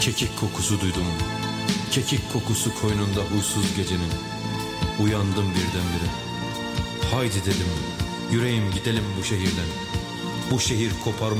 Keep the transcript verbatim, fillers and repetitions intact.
Kekik kokusu duydum. Kekik kokusu koynunda huysuz gecenin. Uyandım birdenbire. Haydi dedim, yüreğim gidelim bu şehirden. Bu şehir koparmış